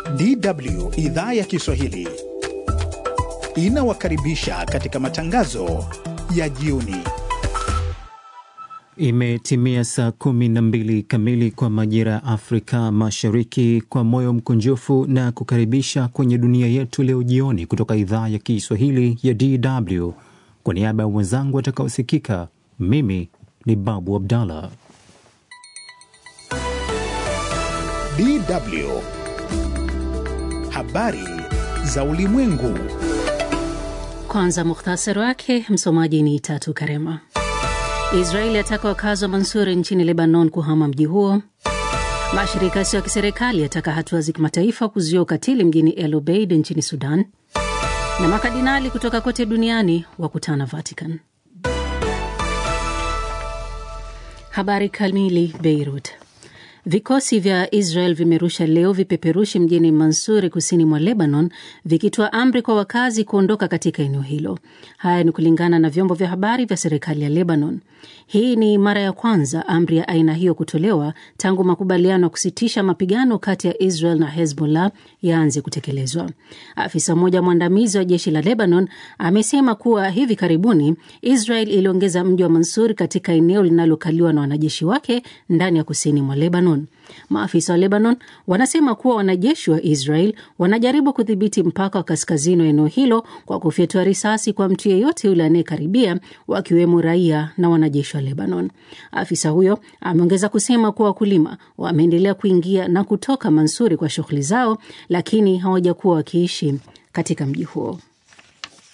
DW idhaa ya Kiswahili inawakaribisha katika matangazo ya jioni. Imetimia saa 12 kamili kwa majira ya Afrika Mashariki. Kwa moyo mkunjufu na kukaribisha kwenye dunia yetu leo jioni kutoka idhaa ya Kiswahili ya DW. Kwa niaba ya wenzangu watakaosikika, mimi ni Babu Abdallah. DW habari za ulimwengu. Kwanza mukhtasari wake, msomaji ni Tatu Karema. Israeli yataka wakazi wa Mansour nchini Lebanon kuhama mji huo. Mashirika yasiyo ya kiserikali yataka hatua za kimataifa kuzuia ukatili mjini El Obeid nchini Sudan. Na makardinali kutoka kote duniani wakutana Vatican. Habari kamili. Beirut. Vikosi vya Israel vimerusha leo vipeperushi mjini Mansour kusini mwa Lebanon, vikitoa amri kwa wakazi kuondoka katika eneo hilo. Haya ni kulingana na vyombo vya habari vya serikali ya Lebanon. Hii ni mara ya kwanza amri ya aina hiyo kutolewa tangu makubaliano ya kusitisha mapigano kati ya Israel na Hezbollah yaanze kutekelezwa. Afisa mmoja mwandamizi wa jeshi la Lebanon amesema kuwa hivi karibuni Israel iliongeza mji wa Mansour katika eneo linalokaliwa na wanajeshi wake ndani ya kusini mwa Lebanon. Maafisa wa Lebanon wanasema kuwa wanajeshi wa Israel wanajaribu kudhibiti mpaka wa kaskazini wa eneo hilo kwa kufyatua risasi kwa mtu yeyote yule anayekaribia, wakiwemo raia na wanajeshi wa Lebanon. Afisa huyo ameongeza kusema kuwa wakulima wameendelea kuingia na kutoka Mansuri kwa shughuli zao, lakini hawajakuwa wakiishi katika mji huo.